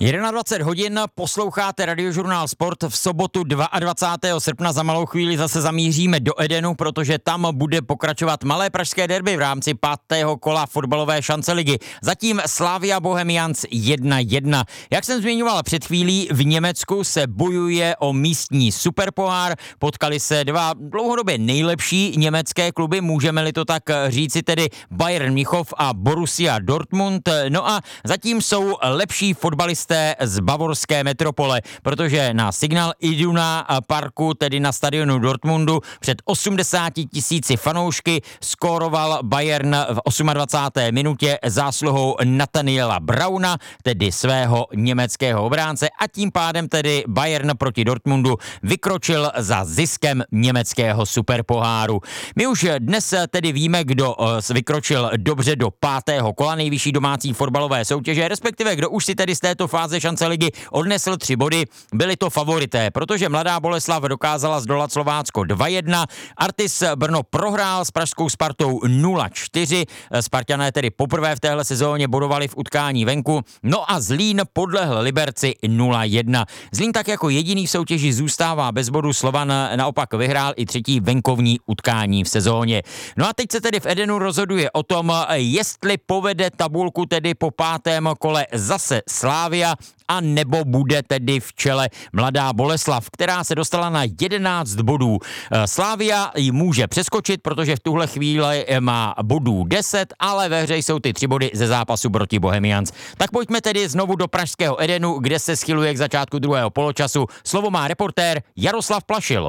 21 hodin posloucháte Radiožurnál Sport. V sobotu 22. srpna za malou chvíli zase zamíříme do Edenu, protože tam bude pokračovat malé pražské derby v rámci 5. kola fotbalové šance ligy. Zatím Slavia Bohemians 1-1. Jak jsem zmiňoval před chvílí, v Německu se bojuje o místní superpohár. Potkali se dva dlouhodobě nejlepší německé kluby, můžeme-li to tak říci, tedy Bayern Mnichov a Borussia Dortmund. No a zatím jsou lepší fotbalisté z bavorské metropole, protože na Signal Iduna Parku, tedy na stadionu Dortmundu, před 80 000 fanoušky skóroval Bayern v 28. minutě zásluhou Nathaniela Brauna, tedy svého německého obránce, a tím pádem tedy Bayern proti Dortmundu vykročil za ziskem německého superpoháru. My už dnes tedy víme, kdo vykročil dobře do 5. kola nejvyšší domácí fotbalové soutěže, respektive kdo už si tedy z této fáze šance ligy odnesl 3 body. Byli to favorité, protože Mladá Boleslav dokázala zdolat Slovácko 2-1, Artis Brno prohrál s pražskou Spartou 0-4, Spartané tedy poprvé v téhle sezóně bodovali v utkání venku, no a Zlín podlehl Liberci 0-1. Zlín tak jako jediný v soutěži zůstává bez bodu, Slovan naopak vyhrál i 3. venkovní utkání v sezóně. No a teď se tedy v Edenu rozhoduje o tom, jestli povede tabulku tedy po 5. kole zase Slavia, a nebo bude tedy v čele Mladá Boleslav, která se dostala na 11 bodů. Slavia ji může přeskočit, protože v tuhle chvíli má bodů 10, ale ve hře jsou ty 3 body ze zápasu proti Bohemians. Tak pojďme tedy znovu do pražského Edenu, kde se schyluje k začátku druhého poločasu. Slovo má reportér Jaroslav Plašil.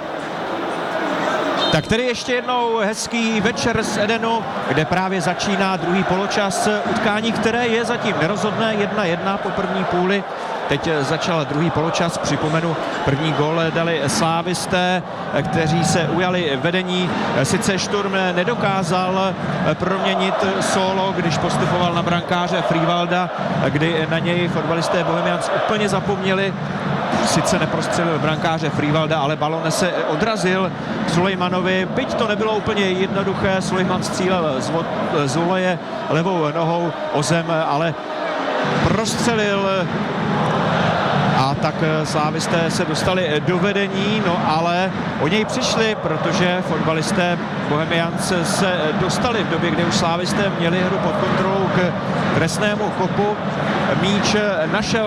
Tak tedy ještě jednou hezký večer z Edenu, kde právě začíná druhý poločas utkání, které je zatím nerozhodné, 1-1 po první půli. Teď začal druhý poločas, připomenu, první gól dali slávisté, kteří se ujali vedení. Sice Šturm nedokázal proměnit solo, když postupoval na brankáře Frivalda, kdy na něj fotbalisté Bohemians úplně zapomněli. Sice neprostřelil brankáře Frivalda, ale balon se odrazil Sulejmanovi. Byť to nebylo úplně jednoduché, Sulejman střílel z voleje levou nohou o zem, ale prostřelil. A tak slávisté se dostali do vedení, no ale o něj přišli, protože fotbalisté Bohemians se dostali v době, kdy už slávisté měli hru pod kontrolou k trestnému kopu. Míč našel